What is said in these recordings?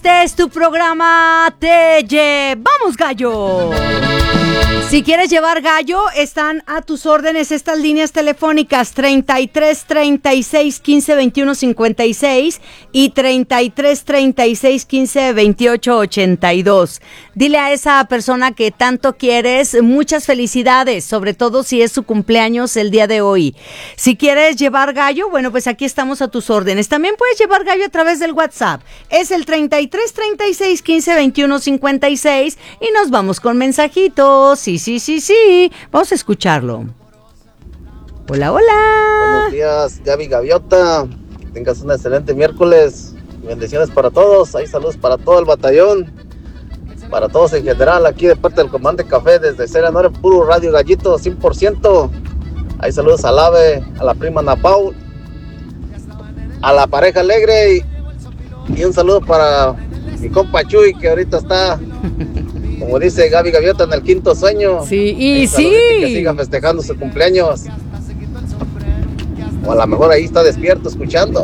Este es tu programa Te Llevamos Gallo. Si quieres llevar gallo, están a tus órdenes estas líneas telefónicas 33 36 15 21 56 y 33 36 15 28 82. Dile a esa persona que tanto quieres muchas felicidades, sobre todo si es su cumpleaños el día de hoy. Si quieres llevar gallo, bueno, pues aquí estamos a tus órdenes. También puedes llevar gallo a través del WhatsApp. Es el 33 36 15 21 56 y nos vamos con mensajitos. Sí. Vamos a escucharlo. Hola. Buenos días, Gaby Gaviota. Que tengas un excelente miércoles. Bendiciones para todos. Hay saludos para todo el batallón. Para todos en general. Aquí de parte del Comandante Café desde Sierra Norte, puro Radio Gallito, 100%. Hay saludos al Ave, a la prima Napau, a la pareja Alegre y un saludo para mi compa Chuy, que ahorita está, como dice Gaby Gaviota, en el quinto sueño. Sí, y sí. Que siga festejando su cumpleaños. O a lo mejor ahí está despierto escuchando.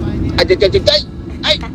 ¡Ay!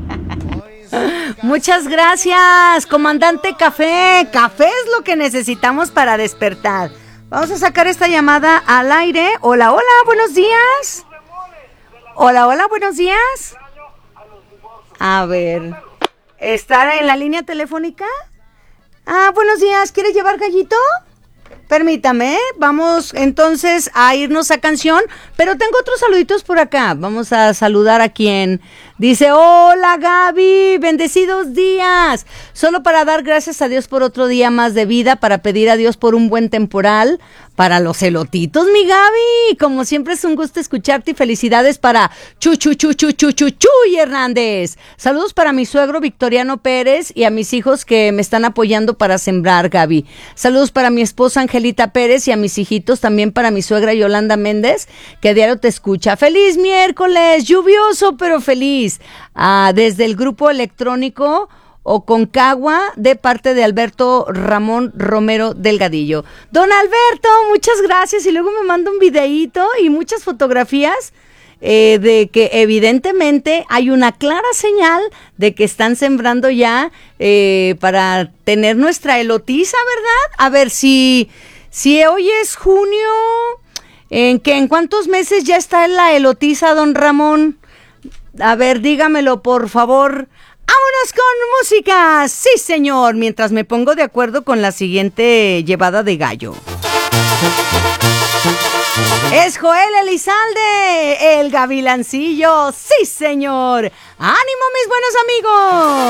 Muchas gracias, Comandante Café. Café es lo que necesitamos para despertar. Vamos a sacar esta llamada al aire. Hola, buenos días. Hola, buenos días. A ver, ¿está en la línea telefónica? Buenos días, ¿quieres llevar gallito? Permítame, vamos entonces a irnos a canción, pero tengo otros saluditos por acá. Vamos a saludar a quien dice: hola Gaby, bendecidos días. Solo para dar gracias a Dios por otro día más de vida, para pedir a Dios por un buen temporal, para los elotitos, mi Gaby. Como siempre es un gusto escucharte y felicidades para Chuy Hernández. Saludos para mi suegro Victoriano Pérez y a mis hijos que me están apoyando para sembrar, Gaby. Saludos para mi esposa Angelita Pérez y a mis hijitos, también para mi suegra Yolanda Méndez, que a diario te escucha. ¡Feliz miércoles! Lluvioso, pero feliz. Desde el grupo electrónico Oconcagua, de parte de Alberto Ramón Romero Delgadillo. Don Alberto, muchas gracias. Y luego me manda un videíto y muchas fotografías de que evidentemente hay una clara señal de que están sembrando ya para tener nuestra elotiza, ¿verdad? A ver, si hoy es junio, ¿en cuántos meses ya está la elotiza, don Ramón? A ver, dígamelo, por favor. ¡Vámonos con música! Sí, señor, mientras me pongo de acuerdo con la siguiente llevada de gallo. Es Joel Elizalde, el gavilancillo. ¡Sí, señor! ¡Ánimo, mis buenos amigos!